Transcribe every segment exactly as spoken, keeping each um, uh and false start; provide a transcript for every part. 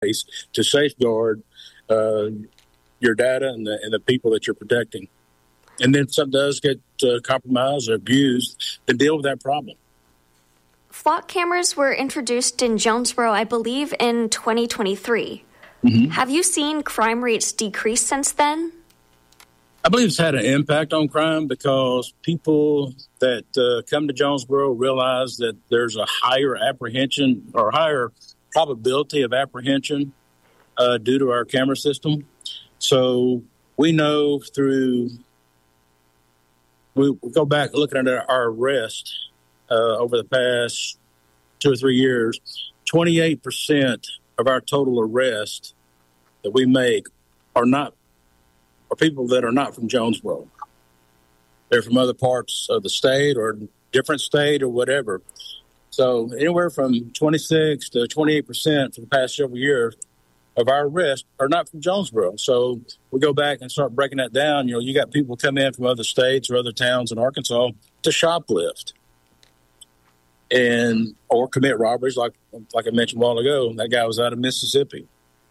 place to safeguard uh, your data and the, and the people that you're protecting. And then if something does get uh, compromised or abused, then deal with that problem. Flock cameras were introduced in Jonesboro, I believe, in twenty twenty-three. Mm-hmm. Have you seen crime rates decrease since then? I believe it's had an impact on crime because people that uh, come to Jonesboro realize that there's a higher apprehension or higher probability of apprehension uh, due to our camera system. So we know through, we go back looking at our arrest uh, over the past two or three years, twenty-eight percent of our total arrests that we make are not are people that are not from Jonesboro. They're from other parts of the state or different state or whatever. So anywhere from twenty-six to twenty-eight percent for the past several years of our arrests are not from Jonesboro. So we go back and start breaking that down. You know, you got people come in from other states or other towns in Arkansas to shoplift and or commit robberies like like I mentioned a while ago. That guy was out of Mississippi.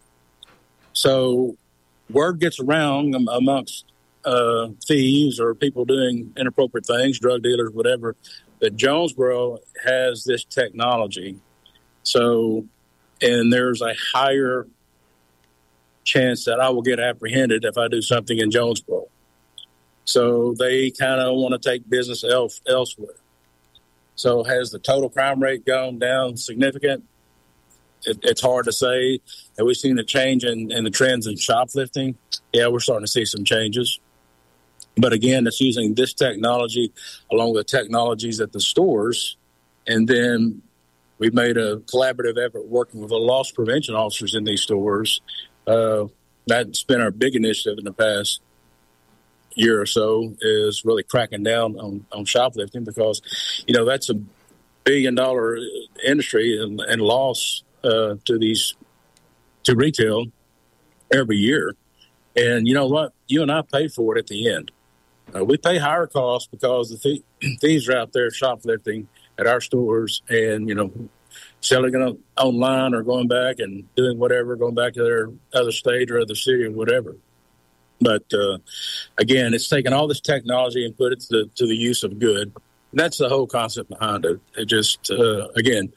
So word gets around amongst uh, thieves or people doing inappropriate things, drug dealers, whatever, that Jonesboro has this technology. So, and there's a higher chance that I will get apprehended if I do something in Jonesboro. So they kind of want to take business else, elsewhere. So has the total crime rate gone down significant? It, it's hard to say. Have we seen a change in, in the trends in shoplifting? Yeah, we're starting to see some changes. But again, it's using this technology along with technologies at the stores. And then we've made a collaborative effort working with the loss prevention officers in these stores. Uh, that's been our big initiative in the past year or so, is really cracking down on, on shoplifting because, you know, that's a billion dollar industry and, and loss uh, to these, to retail every year. And you know what? You and I pay for it at the end. Uh, we pay higher costs because the th- thieves are out there shoplifting at our stores and, you know, selling it online or going back and doing whatever, going back to their other state or other city or whatever. But, uh, again, it's taken all this technology and put it to the, to the use of good. And that's the whole concept behind it. It just, uh, again,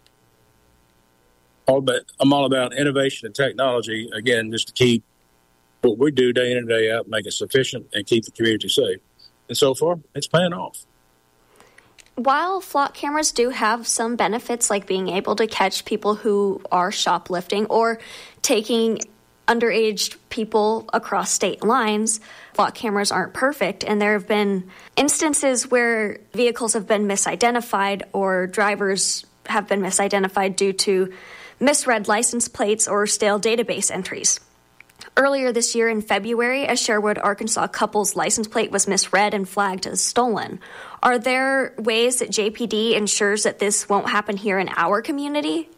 all about, I'm all about innovation and technology, again, just to keep what we do day in and day out, make it sufficient and keep the community safe. And so far, it's paying off. While flock cameras do have some benefits, like being able to catch people who are shoplifting or taking underage people across state lines, flock cameras aren't perfect, and there have been instances where vehicles have been misidentified or drivers have been misidentified due to misread license plates or stale database entries. Earlier this year in February, a Sherwood, Arkansas couple's license plate was misread and flagged as stolen. Are there ways that J P D ensures that this won't happen here in our community?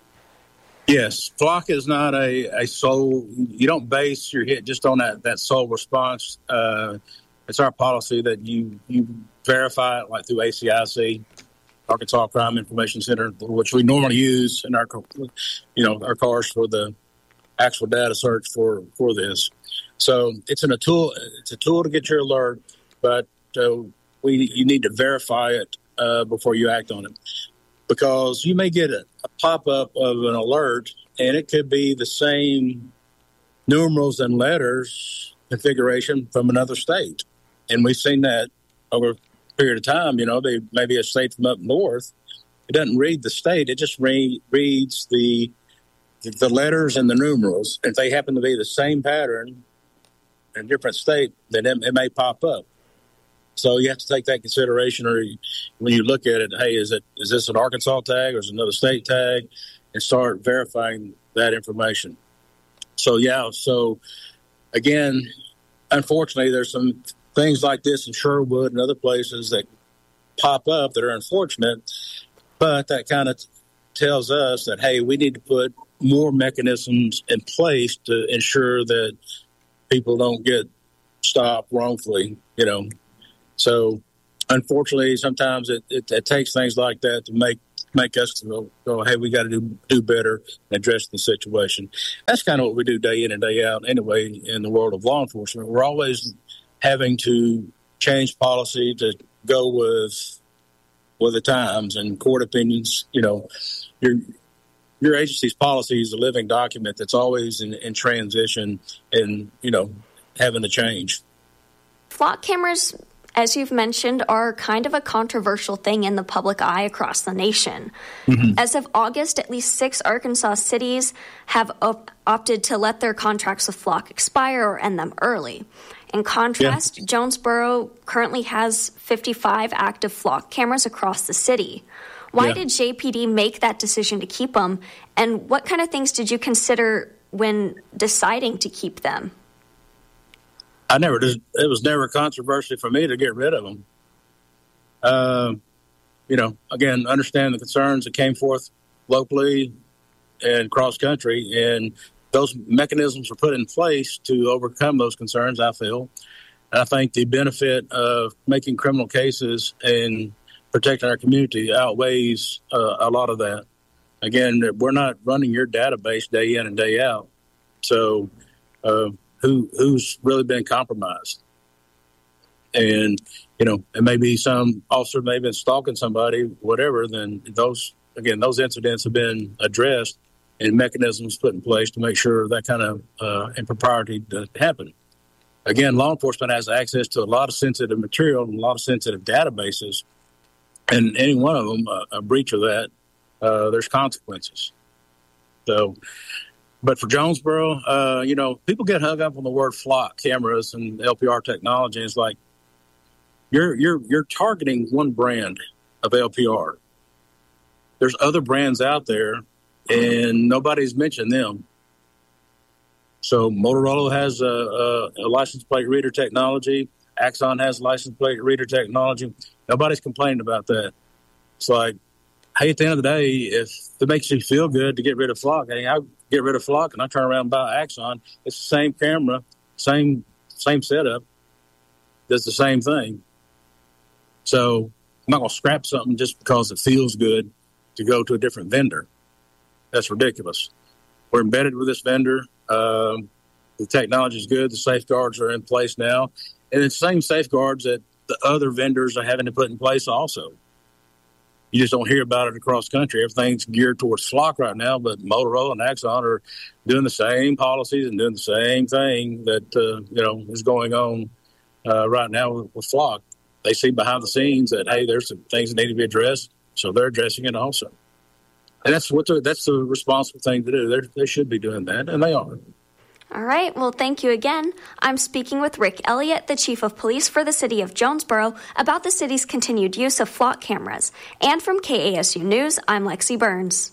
Yes. Flock is not a, a sole, you don't base your hit just on that, that sole response. Uh, it's our policy that you, you verify it like through A C I C, Arkansas Crime Information Center, which we normally use in our, you know, our cars for the actual data search for, for this. So it's an, a tool. It's a tool to get your alert, but uh, we you need to verify it uh, before you act on it, because you may get a, a pop-up of an alert, and it could be the same numerals and letters configuration from another state, and we've seen that over a period of time. You know, they maybe a state from up north. It doesn't read the state; it just re- reads the the letters and the numerals. If they happen to be the same pattern in a different state, then it, it may pop up. So you have to take that consideration, or you, when you look at it, hey, is it is this an Arkansas tag or is it another state tag, and start verifying that information. So, yeah, so, again, unfortunately, there's some things like this in Sherwood and other places that pop up that are unfortunate, but that kind of tells us that, hey, we need to put more mechanisms in place to ensure that people don't get stopped wrongfully, you know. So, unfortunately, sometimes it, it, it takes things like that to make make us go, go hey, we got to do do better and address the situation. That's kind of what we do day in and day out anyway in the world of law enforcement. We're always having to change policy to go with with the times and court opinions. You know, your your agency's policy is a living document that's always in, in transition and, you know, having to change. Flock cameras, as you've mentioned, are kind of a controversial thing in the public eye across the nation. Mm-hmm. As of August, at least six Arkansas cities have op- opted to let their contracts with Flock expire or end them early. In contrast, yeah. Jonesboro currently has fifty-five active Flock cameras across the city. Why yeah. did J P D make that decision to keep them, and what kind of things did you consider when deciding to keep them? I never did. It was never a controversy for me to get rid of them. Uh, you know, again, understand the concerns that came forth locally and cross country, and those mechanisms were put in place to overcome those concerns, I feel. And I think the benefit of making criminal cases and protecting our community outweighs uh, a lot of that. Again, we're not running your database day in and day out. So uh, who who's really been compromised? And, you know, it may be some officer may have been stalking somebody, whatever, then those, again, those incidents have been addressed and mechanisms put in place to make sure that kind of uh, impropriety doesn't happen. Again, law enforcement has access to a lot of sensitive material and a lot of sensitive databases, and any one of them, uh, a breach of that, uh, there's consequences. So, but for Jonesboro, uh, you know, people get hung up on the word Flock cameras and L P R technology. It's like you're you're you're targeting one brand of L P R. There's other brands out there, and nobody's mentioned them. So Motorola has a, a, a license plate reader technology. Axon has license plate reader technology. Nobody's complaining about that. It's like, hey, at the end of the day, if it makes you feel good to get rid of Flock, hey, I'll get rid of Flock and I turn around and buy Axon. It's the same camera, same same setup, does the same thing. So I'm not going to scrap something just because it feels good to go to a different vendor. That's ridiculous. We're embedded with this vendor. Um, the technology is good. The safeguards are in place now. And it's the same safeguards that the other vendors are having to put in place also. You just don't hear about it across the country. Everything's geared towards Flock right now, but Motorola and Axon are doing the same policies and doing the same thing that, uh, you know, is going on uh, right now with, with Flock. They see behind the scenes that, hey, there's some things that need to be addressed, so they're addressing it also. And that's what the, that's the responsible thing to do. They're, they should be doing that, and they are. All right. Well, thank you again. I'm speaking with Rick Elliott, the Chief of Police for the City of Jonesboro, about the city's continued use of Flock cameras. And from K A S U News, I'm Lexi Burns.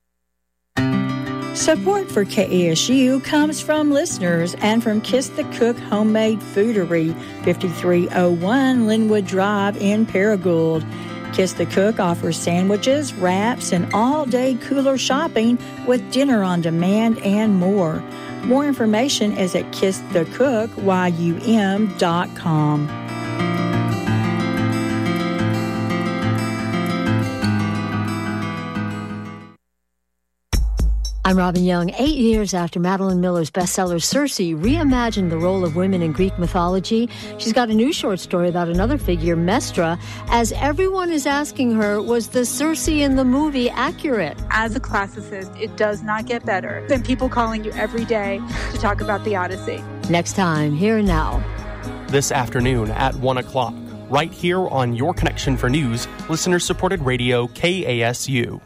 Support for K A S U comes from listeners and from Kiss the Cook Homemade Foodery, fifty-three oh one Linwood Drive in Paragould. Kiss the Cook offers sandwiches, wraps, and all-day cooler shopping with dinner on demand and more. More information is at kiss the cook yum dot com. I'm Robin Young. Eight years after Madeline Miller's bestseller Circe reimagined the role of women in Greek mythology, she's got a new short story about another figure, Mestra, as everyone is asking her, was the Circe in the movie accurate? As a classicist, it does not get better than people calling you every day to talk about the Odyssey. Next time, Here and Now. This afternoon at one o'clock, right here on Your Connection for News, listener-supported radio K A S U.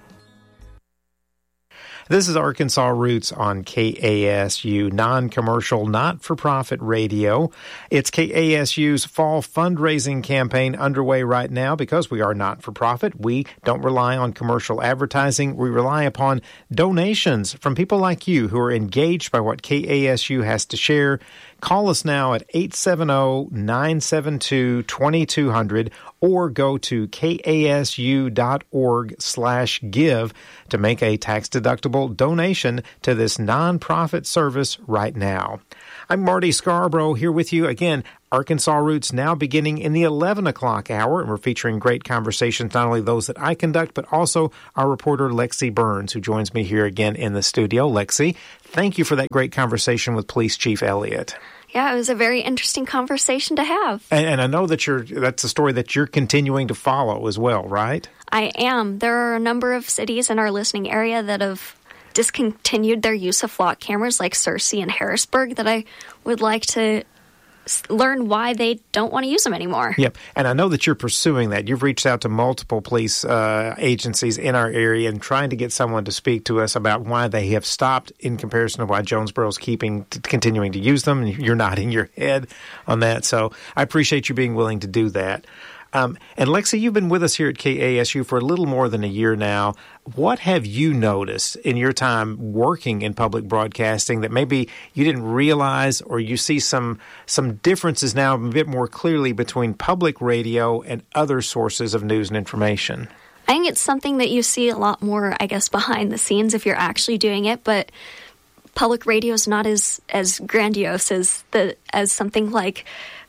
This is Arkansas Roots on K A S U, non-commercial, not-for-profit radio. It's K A S U's fall fundraising campaign underway right now. Because we are not-for-profit, we don't rely on commercial advertising. We rely upon donations from people like you who are engaged by what K A S U has to share. Call us now at eight seven zero, nine seven two, two two zero zero or go to kasu.org slash give to make a tax-deductible tax-deductible donation to this nonprofit service right now. I'm Marty Scarborough here with you again. Arkansas Roots now beginning in the eleven o'clock hour, and we're featuring great conversations, not only those that I conduct, but also our reporter Lexi Burns, who joins me here again in the studio. Lexi, thank you for that great conversation with Police Chief Elliott. Yeah, it was a very interesting conversation to have. And, and I know that you're that's a story that you're continuing to follow as well, right? I am. There are a number of cities in our listening area that have discontinued their use of flock cameras, like Searcy and Harrisburg, that I would like to learn why they don't want to use them anymore. Yep. And I know that you're pursuing that. You've reached out to multiple police uh, agencies in our area and trying to get someone to speak to us about why they have stopped in comparison to why Jonesboro's keeping, continuing to use them. You're nodding your head on that. So I appreciate you being willing to do that. Um, and Lexi, you've been with us here at K A S U for a little more than a year now. What have you noticed in your time working in public broadcasting that maybe you didn't realize, or you see some some differences now a bit more clearly between public radio and other sources of news and information? I think it's something that you see a lot more, I guess, behind the scenes if you're actually doing it, but public radio is not as, as grandiose as the as something like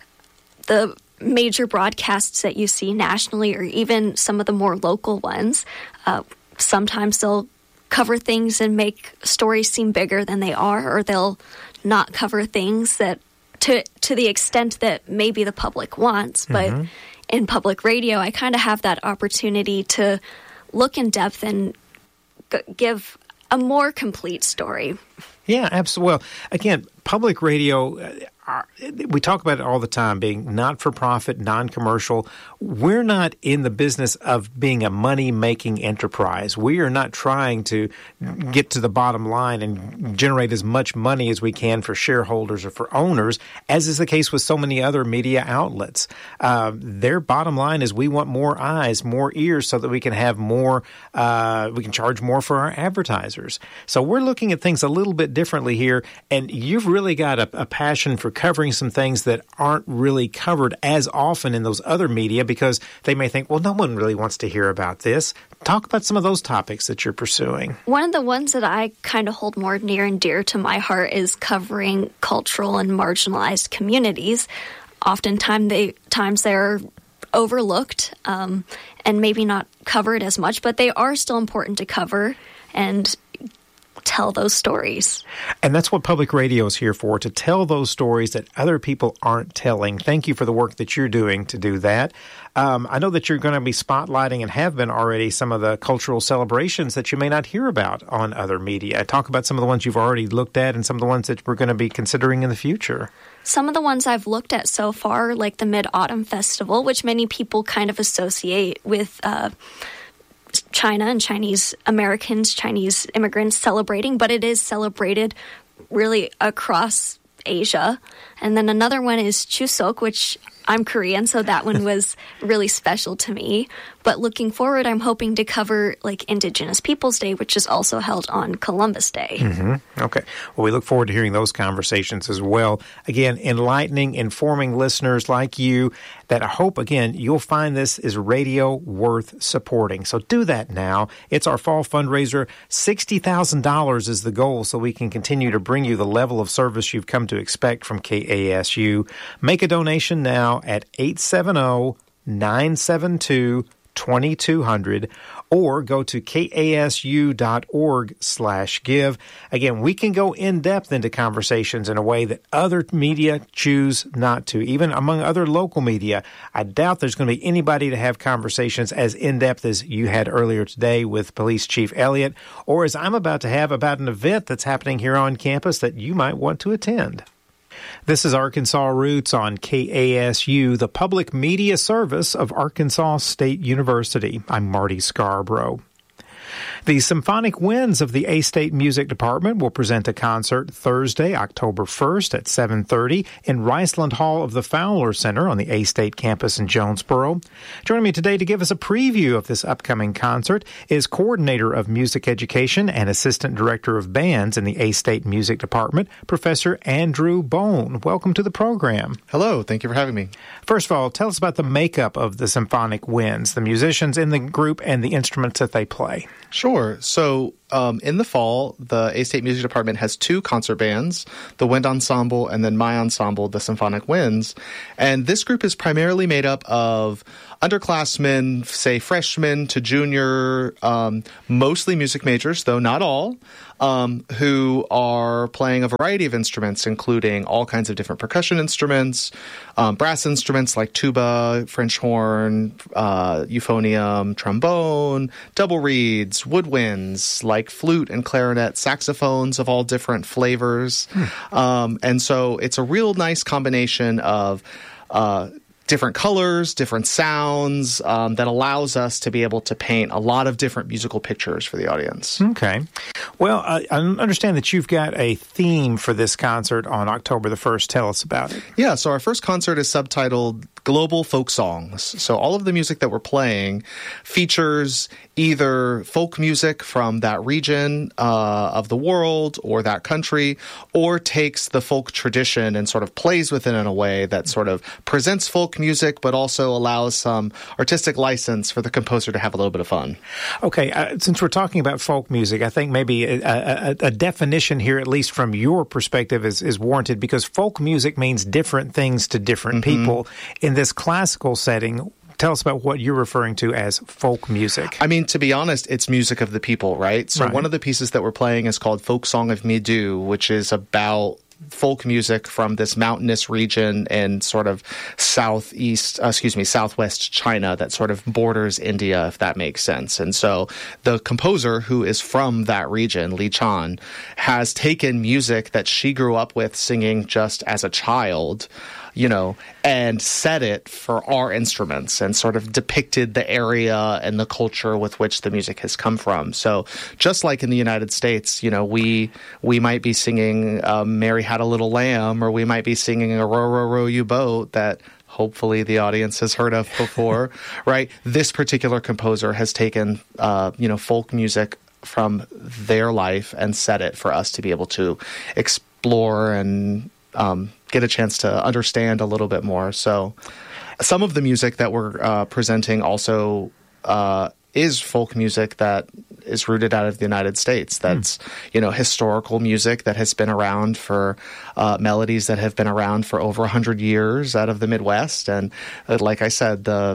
the major broadcasts that you see nationally, or even some of the more local ones. Uh, sometimes they'll cover things and make stories seem bigger than they are, or they'll not cover things that to to the extent that maybe the public wants. But mm-hmm. in public radio, I kind of have that opportunity to look in depth and g- give a more complete story. Yeah, absolutely. Well, again, public radio, uh, we talk about it all the time, being not-for-profit, non-commercial. We're not in the business of being a money-making enterprise. We are not trying to get to the bottom line and generate as much money as we can for shareholders or for owners, as is the case with so many other media outlets. Uh, their bottom line is we want more eyes, more ears, so that we can have more, uh, we can charge more for our advertisers. So we're looking at things a little bit differently here, and you've really got a, a passion for covering some things that aren't really covered as often in those other media, because they may think, well, no one really wants to hear about this. Talk about some of those topics that you're pursuing. One of the ones that I kind of hold more near and dear to my heart is covering cultural and marginalized communities. Oftentimes they, times they're overlooked um, and maybe not covered as much, but they are still important to cover and tell those stories. And that's what public radio is here for, to tell those stories that other people aren't telling. Thank you for the work that you're doing to do that. Um, I know that you're going to be spotlighting, and have been already, some of the cultural celebrations that you may not hear about on other media. Talk about some of the ones you've already looked at and some of the ones that we're going to be considering in the future. Some of the ones I've looked at so far, like the Mid-Autumn Festival, which many people kind of associate with uh China and Chinese Americans, Chinese immigrants celebrating, but it is celebrated really across Asia. And then another one is Chuseok, which I'm Korean, so that one was really special to me. But looking forward, I'm hoping to cover like Indigenous Peoples Day, which is also held on Columbus Day. Mm-hmm. Okay. Well, we look forward to hearing those conversations as well. Again, enlightening, informing listeners like you that I hope, again, you'll find this is radio worth supporting. So do that now. It's our fall fundraiser. sixty thousand dollars is the goal, so we can continue to bring you the level of service you've come to expect from K A S U. Make a donation now at eight seven zero, nine seven two, two two zero zero, or go to kasu.org slash give. Again, we can go in-depth into conversations in a way that other media choose not to. Even among other local media, I doubt there's going to be anybody to have conversations as in-depth as you had earlier today with Police Chief Elliott, or as I'm about to have about an event that's happening here on campus that you might want to attend. This is Arkansas Roots on K A S U, the public media service of Arkansas State University. I'm Marty Scarborough. The Symphonic Winds of the A-State Music Department will present a concert Thursday, October first at seven thirty in Riceland Hall of the Fowler Center on the A-State campus in Jonesboro. Joining me today to give us a preview of this upcoming concert is Coordinator of Music Education and Assistant Director of Bands in the A-State Music Department, Professor Andrew Bone. Welcome to the program. Hello. Thank you for having me. First of all, tell us about the makeup of the Symphonic Winds, the musicians in the group and the instruments that they play. Sure. So um, in the fall, the A-State Music Department has two concert bands, the Wind Ensemble and then my ensemble, the Symphonic Winds. And this group is primarily made up of underclassmen, say freshmen to junior, um, mostly music majors, though not all, um, who are playing a variety of instruments, including all kinds of different percussion instruments, um, brass instruments like tuba, French horn, uh, euphonium, trombone, double reeds, woodwinds like flute and clarinet, saxophones of all different flavors. Hmm. Um, and so it's a real nice combination of uh different colors, different sounds, um, that allows us to be able to paint a lot of different musical pictures for the audience. Okay. Well, I, I understand that you've got a theme for this concert on October the first. Tell us about it. Yeah, so our first concert is subtitled Global Folk Songs. So all of the music that we're playing features either folk music from that region uh, of the world or that country, or takes the folk tradition and sort of plays with it in a way that sort of presents folk music, but also allows some artistic license for the composer to have a little bit of fun. Okay, uh, since we're talking about folk music, I think maybe a, a, a definition here, at least from your perspective, is, is warranted, because folk music means different things to different mm-hmm. people. In this classical setting, tell us about what you're referring to as folk music. I mean, to be honest, it's music of the people, right? So right. One of the pieces that we're playing is called Folk Song of Midu, which is about folk music from this mountainous region in sort of southeast, uh, excuse me, southwest China that sort of borders India, if that makes sense. And so the composer, who is from that region, Li Chan, has taken music that she grew up with singing just as a child, you know, and set it for our instruments and sort of depicted the area and the culture with which the music has come from. So just like in the United States, you know, we we might be singing um, Mary Had a Little Lamb, or we might be singing a Row, Row, Row You Boat that hopefully the audience has heard of before, right? This particular composer has taken, uh, you know, folk music from their life and set it for us to be able to explore and um, get a chance to understand a little bit more. So some of the music that we're uh, presenting also uh, is folk music that is rooted out of the United States. That's, mm. you know, historical music that has been around for uh, melodies that have been around for over one hundred years out of the Midwest. And uh, like I said, the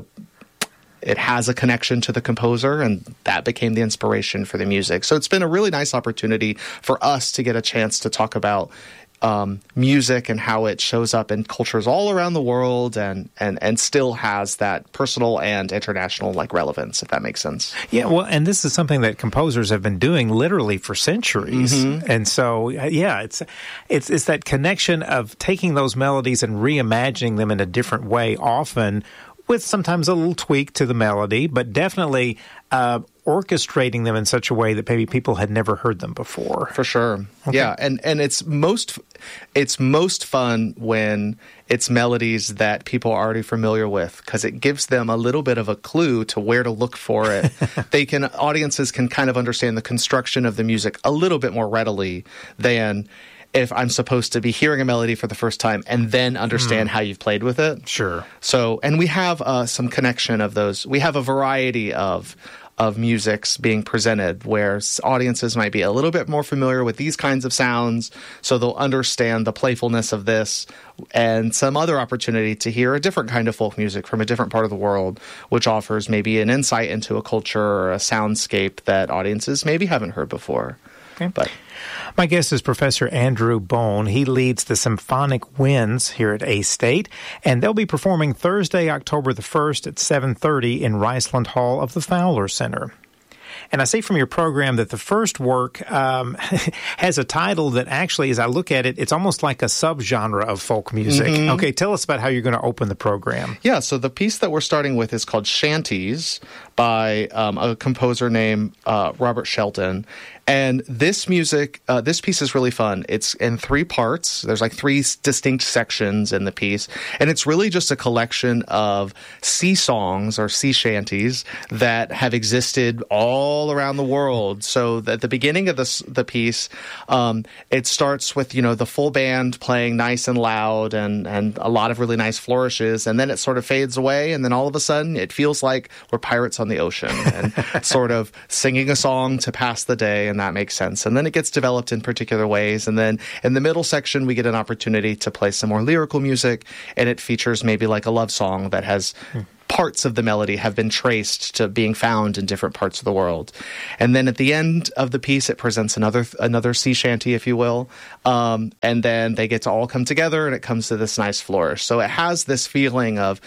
it has a connection to the composer, and that became the inspiration for the music. So it's been a really nice opportunity for us to get a chance to talk about Um, music and how it shows up in cultures all around the world, and, and, and still has that personal and international like relevance, if that makes sense. Yeah, well, and this is something that composers have been doing literally for centuries. Mm-hmm. And so, yeah, it's, it's it's that connection of taking those melodies and reimagining them in a different way, often with sometimes a little tweak to the melody, but definitely uh, orchestrating them in such a way that maybe people had never heard them before. For sure. Okay. Yeah, and and it's most it's most fun when it's melodies that people are already familiar with, because it gives them a little bit of a clue to where to look for it. They can audiences can kind of understand the construction of the music a little bit more readily than if I'm supposed to be hearing a melody for the first time and then understand mm. how you've played with it. Sure. So, and we have uh, some connection of those. We have a variety of of musics being presented where audiences might be a little bit more familiar with these kinds of sounds, so they'll understand the playfulness of this, and some other opportunity to hear a different kind of folk music from a different part of the world, which offers maybe an insight into a culture or a soundscape that audiences maybe haven't heard before. Okay. But my guest is Professor Andrew Bone. He leads the Symphonic Winds here at A-State, and they'll be performing Thursday, October the first at seven thirty in Riceland Hall of the Fowler Center. And I see from your program that the first work um, has a title that actually, as I look at it, it's almost like a subgenre of folk music. Mm-hmm. Okay, tell us about how you're going to open the program. Yeah, so the piece that we're starting with is called Shanties by um, a composer named uh, Robert Shelton. And this music, uh, this piece is really fun. It's in three parts. There's like three distinct sections in the piece. And it's really just a collection of sea songs or sea shanties that have existed all around the world. So at the beginning of this, the piece, um, it starts with, you know, the full band playing nice and loud and, and a lot of really nice flourishes. And then it sort of fades away. And then all of a sudden it feels like we're pirates on on the ocean and sort of singing a song to pass the day, and that makes sense. And then it gets developed in particular ways. And then in the middle section, we get an opportunity to play some more lyrical music, and it features maybe like a love song that has parts of the melody have been traced to being found in different parts of the world. And then at the end of the piece, it presents another another sea shanty, if you will. Um, and then they get to all come together, and it comes to this nice flourish. So it has this feeling of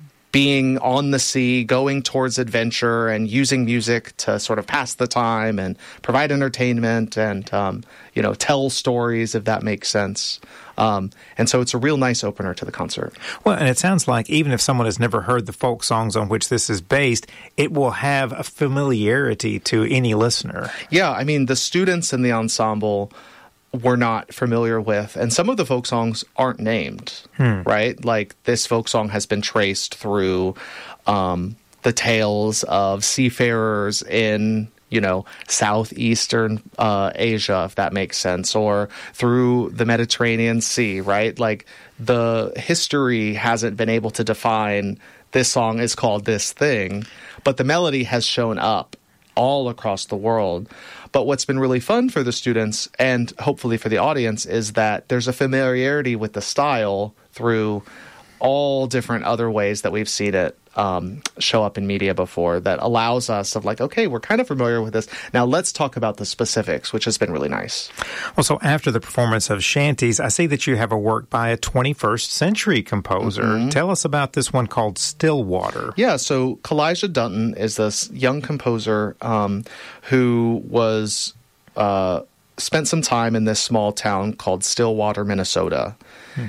being on the sea, going towards adventure, and using music to sort of pass the time and provide entertainment and, um, you know, tell stories, if that makes sense. Um, and so it's a real nice opener to the concert. Well, and it sounds like even if someone has never heard the folk songs on which this is based, it will have a familiarity to any listener. Yeah, I mean, the students in the ensemble were not familiar with, and some of the folk songs aren't named, hmm. right? Like this folk song has been traced through um, the tales of seafarers in, you know, southeastern uh, Asia, if that makes sense, or through the Mediterranean Sea, right? Like the history hasn't been able to define this song is called this thing, but the melody has shown up all across the world. But what's been really fun for the students and hopefully for the audience is that there's a familiarity with the style through all different other ways that we've seen it um, show up in media before that allows us of like, okay, we're kind of familiar with this. Now let's talk about the specifics, which has been really nice. Well, so after the performance of Shanties, I see that you have a work by a twenty-first century composer. Mm-hmm. Tell us about this one called Stillwater. Yeah, so Kalijah Dutton is this young composer um, who was uh, spent some time in this small town called Stillwater, Minnesota. Hmm.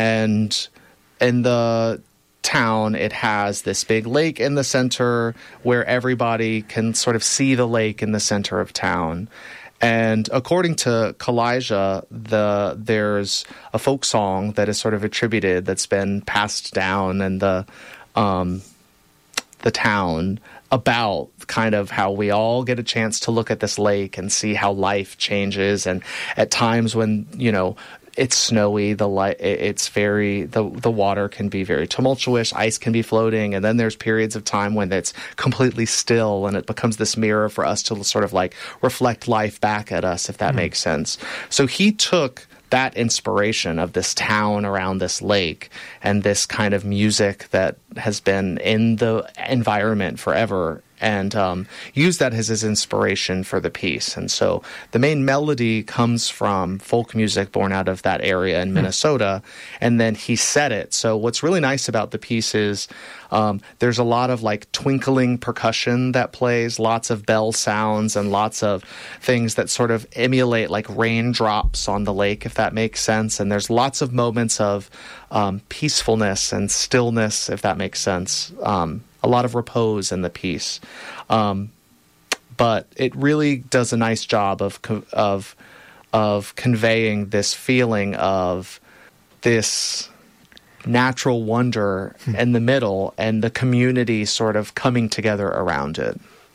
And in the town, it has this big lake in the center where everybody can sort of see the lake in the center of town. And according to Kalijah, the there's a folk song that is sort of attributed that's been passed down in the um, the town about kind of how we all get a chance to look at this lake and see how life changes. And at times when, you know, it's snowy, the light, it's very, the, the water can be very tumultuous, ice can be floating, and then there's periods of time when it's completely still and it becomes this mirror for us to sort of like reflect life back at us, if that mm-hmm. makes sense. So he took that inspiration of this town around this lake and this kind of music that has been in the environment forever and um, used that as his inspiration for the piece. And so the main melody comes from folk music born out of that area in Minnesota, and then he set it. So what's really nice about the piece is um, there's a lot of like twinkling percussion that plays, lots of bell sounds and lots of things that sort of emulate like raindrops on the lake, if that makes sense. And there's lots of moments of um, peacefulness and stillness, if that makes sense. Um, a lot of repose in the piece. Um, but it really does a nice job of of of conveying this feeling of this natural wonder in the middle and the community sort of coming together around it.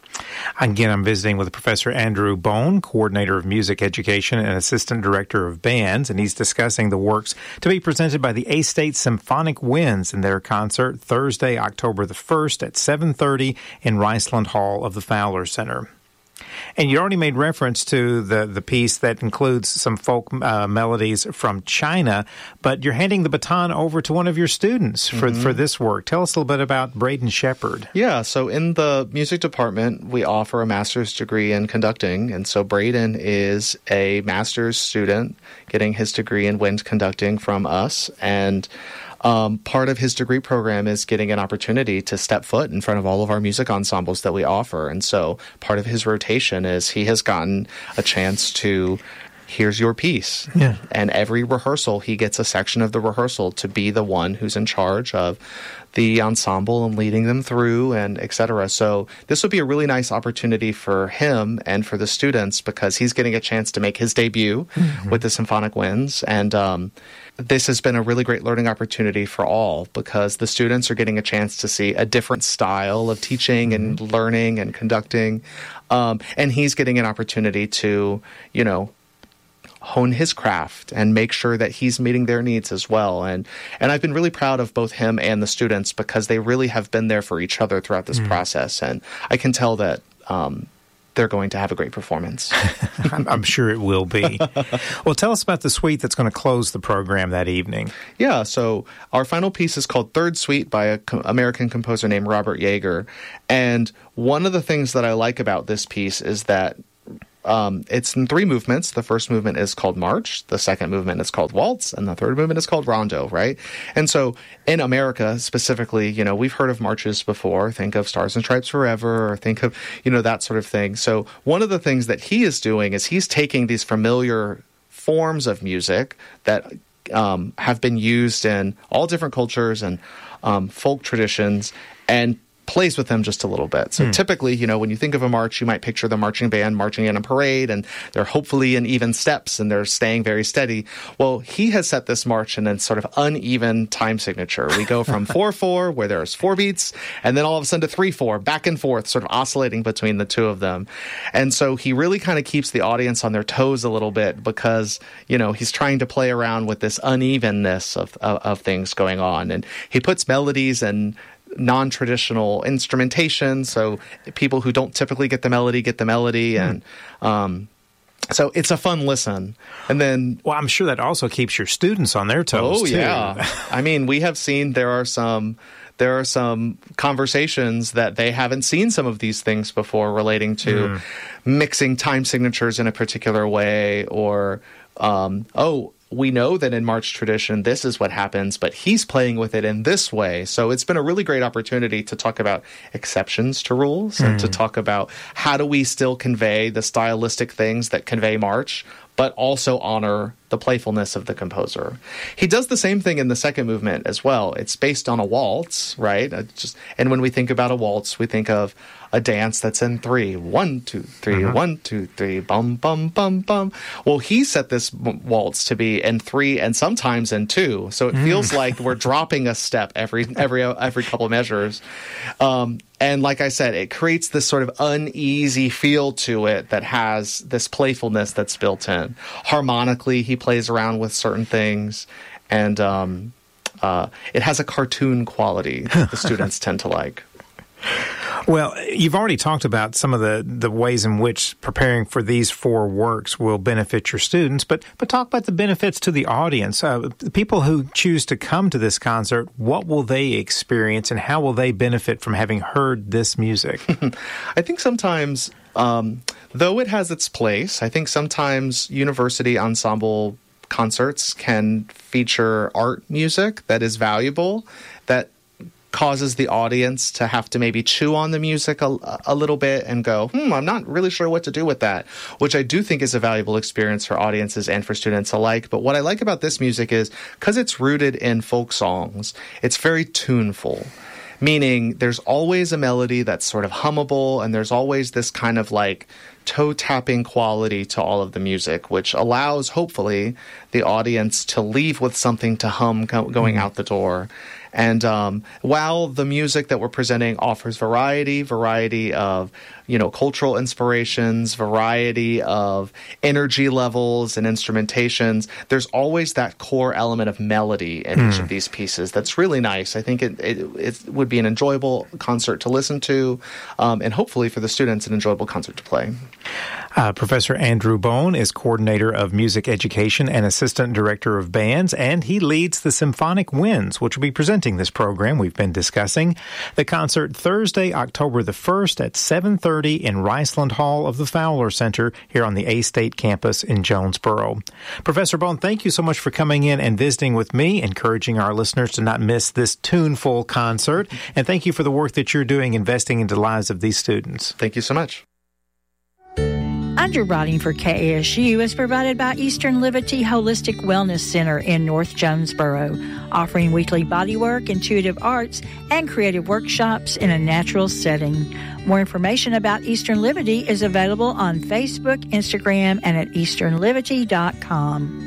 Again, I'm visiting with Professor Andrew Bone, Coordinator of Music Education and Assistant Director of Bands, and he's discussing the works to be presented by the A-State Symphonic Winds in their concert Thursday, October the first at seven thirty in Riceland Hall of the Fowler Center. And you already made reference to the, the piece that includes some folk uh, melodies from China, but you're handing the baton over to one of your students for, mm-hmm. for this work. Tell us a little bit about Braden Shepard. Yeah, so in the music department, we offer a master's degree in conducting, and so Braden is a master's student getting his degree in wind conducting from us, and Um, part of his degree program is getting an opportunity to step foot in front of all of our music ensembles that we offer. And so part of his rotation is he has gotten a chance to, here's your piece. Yeah. And every rehearsal, he gets a section of the rehearsal to be the one who's in charge of the ensemble and leading them through and et cetera. So this would be a really nice opportunity for him and for the students because he's getting a chance to make his debut mm-hmm. with the Symphonic Winds. And, um, this has been a really great learning opportunity for all because the students are getting a chance to see a different style of teaching and learning and conducting. Um, and he's getting an opportunity to, you know, hone his craft and make sure that he's meeting their needs as well. And and I've been really proud of both him and the students because they really have been there for each other throughout this mm. process. And I can tell that um, they're going to have a great performance. I'm, I'm sure it will be. Well, tell us about the suite that's going to close the program that evening. Yeah, so our final piece is called Third Suite by an co- American composer named Robert Yeager. And one of the things that I like about this piece is that Um, it's in three movements. The first movement is called March. The second movement is called Waltz. And the third movement is called Rondo, right? And so in America specifically, you know, we've heard of marches before. Think of Stars and Stripes Forever or think of, you know, that sort of thing. So one of the things that he is doing is he's taking these familiar forms of music that um, have been used in all different cultures and um, folk traditions and plays with them just a little bit. So mm. typically, you know, when you think of a march, you might picture the marching band marching in a parade, and they're hopefully in even steps, and they're staying very steady. Well, he has set this march in a sort of uneven time signature. We go from four four, where there's four beats, and then all of a sudden to three four, back and forth, sort of oscillating between the two of them. And so he really kind of keeps the audience on their toes a little bit because, you know, he's trying to play around with this unevenness of, of, of things going on. And he puts melodies and non-traditional instrumentation, so people who don't typically get the melody get the melody, and um, so it's a fun listen. And then, well, I'm sure that also keeps your students on their toes. Oh too. Yeah, I mean, we have seen there are some there are some conversations that they haven't seen some of these things before, relating to mm. mixing time signatures in a particular way, or um, oh. we know that in March tradition, this is what happens, but he's playing with it in this way. So it's been a really great opportunity to talk about exceptions to rules mm. and to talk about how do we still convey the stylistic things that convey March, but also honor the playfulness of the composer. He does the same thing in the second movement as well. It's based on a waltz, right? It's just, and when we think about a waltz, we think of a dance that's in three. One, two, three, uh-huh. one, two, three, bum, bum, bum, bum. Well, he set this waltz to be in three and sometimes in two. So it mm. feels like we're dropping a step every every every couple of measures. Um, and like I said, it creates this sort of uneasy feel to it that has this playfulness that's built in. Harmonically, he plays around with certain things, and um, uh, it has a cartoon quality that the students tend to like. Well, you've already talked about some of the, the ways in which preparing for these four works will benefit your students, but but talk about the benefits to the audience. Uh, the people who choose to come to this concert, what will they experience and how will they benefit from having heard this music? I think sometimes, um, though it has its place, I think sometimes university ensemble concerts can feature art music that is valuable, that causes the audience to have to maybe chew on the music a, a little bit and go, hmm, I'm not really sure what to do with that, which I do think is a valuable experience for audiences and for students alike. But what I like about this music is, because it's rooted in folk songs, it's very tuneful, meaning there's always a melody that's sort of hummable, and there's always this kind of like toe-tapping quality to all of the music, which allows, hopefully, the audience to leave with something to hum go- going out the door. And um, while the music that we're presenting offers variety, variety of, you know, cultural inspirations, variety of energy levels and instrumentations, there's always that core element of melody in mm. each of these pieces that's really nice. I think it, it, it would be an enjoyable concert to listen to, um, and hopefully for the students, an enjoyable concert to play. Uh, Professor Andrew Bone is coordinator of music education and assistant director of bands, and he leads the Symphonic Winds, which will be presenting this program we've been discussing. The concert Thursday, October the first at seven thirty in Riceland Hall of the Fowler Center here on the A-State campus in Jonesboro. Professor Bone, thank you so much for coming in and visiting with me, encouraging our listeners to not miss this tuneful concert, and thank you for the work that you're doing investing into the lives of these students. Thank you so much. Underwriting for K A S U is provided by Eastern Liberty Holistic Wellness Center in North Jonesboro, offering weekly bodywork, intuitive arts, and creative workshops in a natural setting. More information about Eastern Liberty is available on Facebook, Instagram, and at eastern liberty dot com.